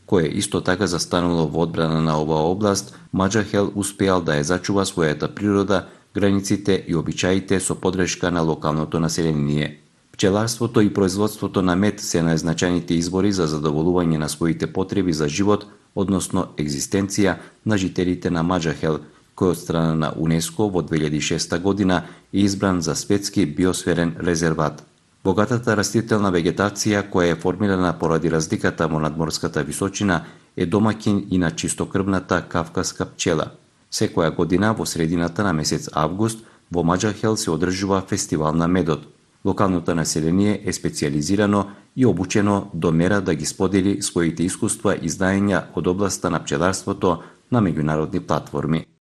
koje je isto така застанало во одбрана на оваа област, Маџахел успеал да ја зачува својата природа, границите и обичаите со подршка на локалното население. Пчеларството и производството на мед се најзначајните извори за задоволување на своите потреби за живот, односно екзистенција на жителите на Маџахел, кој од страна на УНЕСКО во 2006 година е избран за светски биосферен резерват. Богатата растителна вегетација, која е формирана поради разликата во надморската височина, е домаќин и на чистокрвната кавказска пчела. Секоја година во средината на месец август во Маџахел се одржува фестивал на медот. Локалното население е специјализирано и обучено до мера да ги сподели своите искуства и знаења од областа на пчеларството на меѓународни платформи.